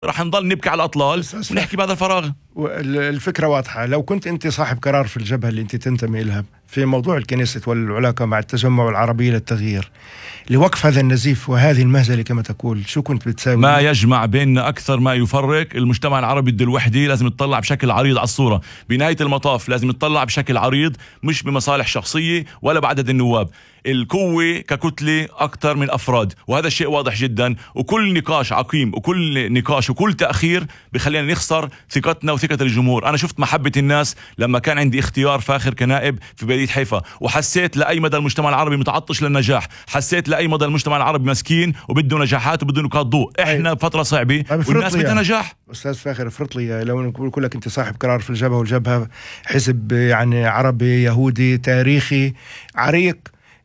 راح نضل نبكي على الأطلال ونحكي بهذا الفراغ. الفكرة واضحة. لو كنت أنت صاحب قرار في الجبهة اللي أنت تنتمي إلها في موضوع الكنيست والعلاقة مع التجمع العربي للتغيير لوقف هذا النزيف وهذه المهزلة كما تقول، شو كنت بتساوي؟ ما يجمع بيننا أكثر ما يفرق. المجتمع العربي بده الوحدة، لازم يتطلع بشكل عريض على الصورة. بنهاية المطاف لازم يتطلع بشكل عريض، مش بمصالح شخصية ولا بعدد النواب. القوة ككتلة أكثر من أفراد، وهذا الشيء واضح جدا. وكل نقاش عقيم وكل نقاش وكل تأخير بخلينا نخسر ثقتنا وثقة الجمهور. أنا شفت محبة الناس لما كان عندي اختيار فاخر كنائب في بلدية حيفا، وحسيت لأي مدى المجتمع العربي متعطش للنجاح، حسيت لأي مدى المجتمع العربي مسكين وبده نجاحات وبده نقاط ضوء. إحنا بفترة صعبة والناس بدها نجاح. أستاذ فاخر، افرط لي لو نقول لك أنت صاحب قرار في الجبهة، والجبهة حزب يعني عربي يهودي تاريخي عريق،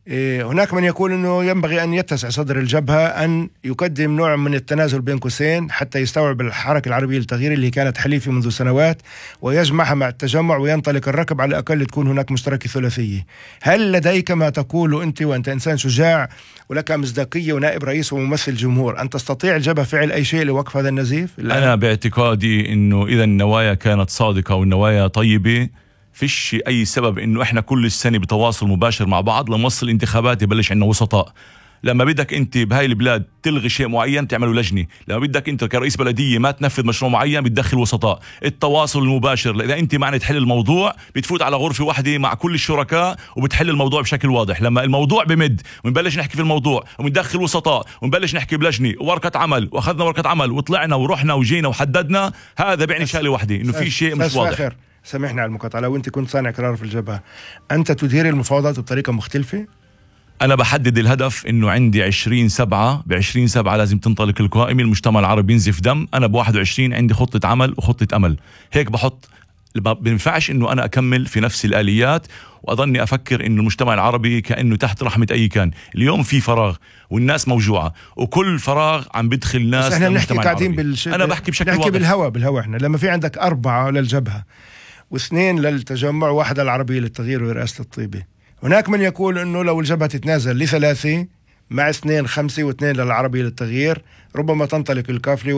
هناك من يقول أنه ينبغي أن يتسع صدر الجبهة أن يقدم نوع من التنازل بين قوسين حتى يستوعب الحركة العربية للتغيير اللي كانت حليفة منذ سنوات ويجمعها مع التجمع وينطلق الركب، على الأقل تكون هناك مشتركة ثلاثية. هل لديك ما تقول أنت وأنت إنسان شجاع ولك مصداقية ونائب رئيس وممثل جمهور أن تستطيع الجبهة فعل أي شيء لوقف هذا النزيف؟ أنا باعتقادي أنه إذا النوايا كانت صادقة والنوايا طيبة فيش أي سبب إنه إحنا كل السنة بتواصل مباشر مع بعض لما وصل الانتخابات يبلش عنا وسطاء. لما بدك أنت بهاي البلاد تلغي شيء معين تعملوا لجنة، لما بدك أنت كرئيس بلدية ما تنفذ مشروع معين بتدخل وسطاء. التواصل المباشر، إذا أنت معني تحل الموضوع بتفوت على غرفة واحدة مع كل الشركاء وبتحل الموضوع بشكل واضح. لما الموضوع بمد ونبلش نحكي في الموضوع وندخل وسطاء ونبلش نحكي بلجنة وورقة عمل وأخذنا ورقة عمل وطلعنا ورحنا وجينا وحددنا، هذا بيعني شغلة واحدة إنه في شيء مش واضح. سامحني على المقاطعة، لو أنت كنت صانع قرار في الجبهة أنت تدير المفاوضات بطريقة مختلفة؟ أنا بحدد الهدف إنه عندي 20/7، ب20/7 لازم تنطلق القائمة. المجتمع العربي ينزف دم. أنا ب21 عندي خطة عمل وخطة أمل، هيك بحط. ما بينفعش إنه أنا أكمل في نفس الآليات وأظني أفكر إنه المجتمع العربي كأنه تحت رحمة أي كان. اليوم في فراغ والناس موجوعة وكل فراغ عم بدخل ناس. احنا بنحكي قاعدين أنا بحكي بشكل واضح. بالهواء احنا لما في عندك 4 للجبهة و2 للتجمع و1 للعربية للتغيير ورئاسة الطيبة، هناك من يقول إنه لو الجبهة تتنازل ل3 مع 2 5 و2 للعربية للتغيير ربما تنطلق الكافلة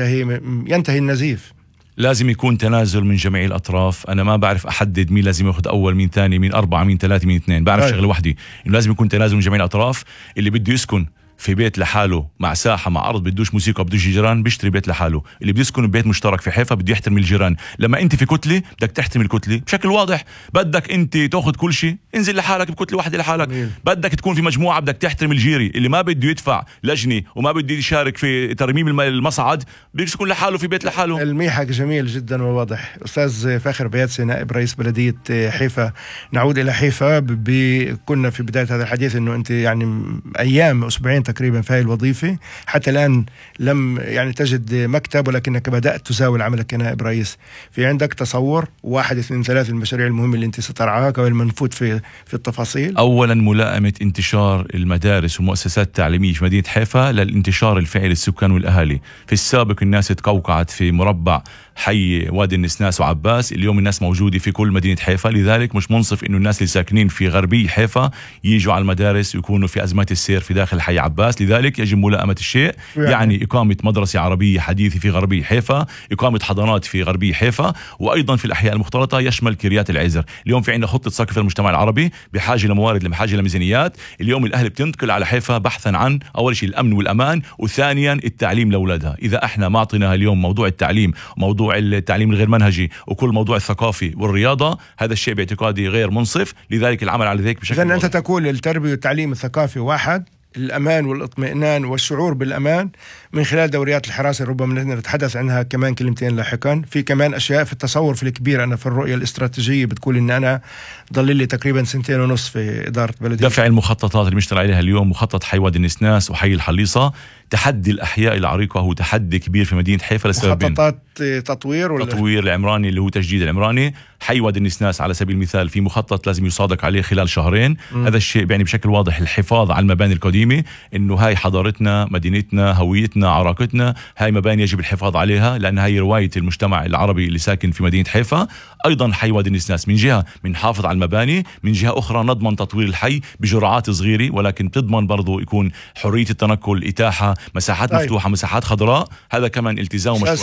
ينتهي النزيف. لازم يكون تنازل من جميع الأطراف. أنا ما بعرف أحدد مين لازم يأخذ أول، مين ثاني، مين 4، مين 3، مين 2. بعرف شغلة وحدي إنه لازم يكون تنازل من جميع الأطراف. اللي بده يسكن في بيت لحاله مع ساحة مع أرض بدوش موسيقى بدوش جيران بيشتري بيت لحاله. اللي بده يسكن ببيت مشترك في حيفا بده يحترم الجيران. لما أنت في كتلة بدك تحترم الكتلة بشكل واضح. بدك أنت تأخذ كل شيء انزل لحالك بكتلة واحدة لحالك. بدك تكون في مجموعة بدك تحترم الجيري. اللي ما بده يدفع لجنة وما بده يشارك في ترميم المصعد بده يسكن لحاله في بيت لحاله. الميحك جميل جدا وواضح. أستاذ فاخر بياتسي نائب رئيس بلدية حيفا، نعود إلى حيفا. كنا في بداية هذا الحديث إنه أنت يعني أيام أسبوعين تقريبا في هاي الوظيفة، حتى الآن لم يعني تجد مكتب ولكنك بدأت تزاول عملك كنائب رئيس. في عندك تصور 1 2 3 المشاريع المهمة اللي أنت سترعاها قبل ما نفوت في التفاصيل؟ أولا ملائمة انتشار المدارس والمؤسسات التعليمية في مدينة حيفا للانتشار الفعلي للسكان والأهالي. في السابق الناس تقوقعت في مربع حي وادي النسناس وعباس، اليوم الناس موجودة في كل مدينة حيفا. لذلك مش منصف إنه الناس اللي ساكنين في غربي حيفا يجوا على المدارس ويكونوا في أزمات السير في داخل حي عباس. لذلك يجب ملائمة الشيء، يعني إقامة مدرسة عربية حديثة في غربي حيفا، إقامة حضانات في غربي حيفا، وأيضا في الأحياء المختلطة يشمل كريات العزر. اليوم في عندنا خطة سقف المجتمع العربي بحاجة لموارد، بحاجة لميزانيات. اليوم الأهل بتنتقل على حيفا بحثا عن أول شيء الأمن والأمان، وثانيا التعليم لأولادها. إذا احنا ما أعطيناها اليوم موضوع التعليم، موضوع التعليم الغير منهجي، وكل موضوع الثقافي والرياضة، هذا الشيء باعتقادي غير منصف. لذلك العمل على ذلك بشكل. إذن أنت تقول التربية والتعليم الثقافي واحد، الأمان والاطمئنان والشعور بالأمان من خلال دوريات الحراسة ربما نتحدث عنها كمان كلمتين لاحقا. في كمان أشياء في التصور في الكبير. أنا في الرؤية الاستراتيجية بتقول إن أنا ضل لي تقريبا 2.5 سنين في إدارة بلدية. دفع المخططات اللي بنشتغل عليها اليوم، مخطط حي وادي النسناس وحي الحليصة، تحدي الأحياء العريقة هو تحدي كبير في مدينة حيفا لسببين. مخططات تطوير العمراني اللي هو تجديد العمراني. حي وادي النسناس على سبيل المثال في مخطط لازم يصادق عليه خلال 2 شهر. هذا الشيء يعني بشكل واضح الحفاظ على المباني القديمة، إنه هاي حضارتنا، مدينتنا، هويتنا، عراقتنا، هاي مباني يجب الحفاظ عليها لأن هاي رواية المجتمع العربي اللي ساكن في مدينة حيفا. أيضا حي وادي النسناس من جهة بنحافظ على المباني، من جهة أخرى نضمن تطوير الحي بجرعات صغيرة ولكن تضمن برضو يكون حرية التنقل، إتاحة مساحات طيب. مفتوحة، مساحات خضراء، هذا كمان التزام مشروع